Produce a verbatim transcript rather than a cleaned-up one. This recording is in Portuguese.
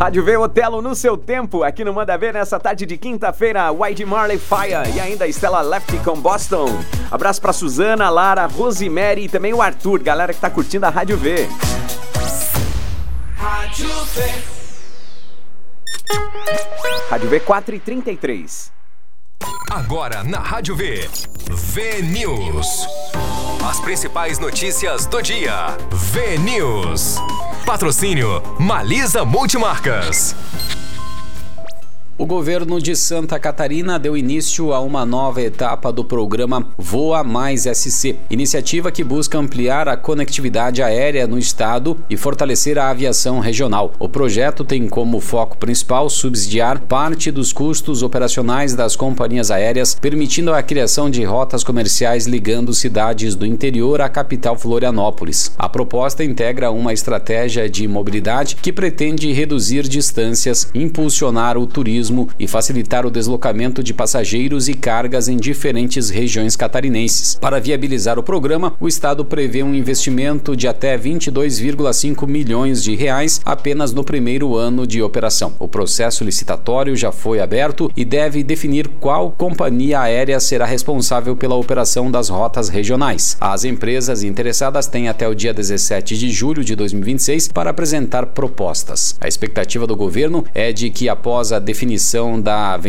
Rádio V, Otelo no seu tempo, aqui no Manda Ver, nessa tarde de quinta-feira, Wide Marley Fire e ainda Stella Lefty com Boston. Abraço pra Suzana, Lara, Rosemary e também o Arthur, galera que tá curtindo a Rádio V. Rádio V. Rádio V quatro e trinta e três. Agora na Rádio V, V News. As principais notícias do dia. V News. Patrocínio Malisa Multimarcas. O governo de Santa Catarina deu início a uma nova etapa do programa Voa Mais S C, iniciativa que busca ampliar a conectividade aérea no estado e fortalecer a aviação regional. O projeto tem como foco principal subsidiar parte dos custos operacionais das companhias aéreas, permitindo a criação de rotas comerciais ligando cidades do interior à capital Florianópolis. A proposta integra uma estratégia de mobilidade que pretende reduzir distâncias, impulsionar o turismo e facilitar o deslocamento de passageiros e cargas em diferentes regiões catarinenses. Para viabilizar o programa, o estado prevê um investimento de até vinte e dois vírgula cinco milhões de reais apenas no primeiro ano de operação. O processo licitatório já foi aberto e deve definir qual companhia aérea será responsável pela operação das rotas regionais. As empresas interessadas têm até o dia dezessete de julho de dois mil e vinte e seis para apresentar propostas. A expectativa do governo é de que, após a definição da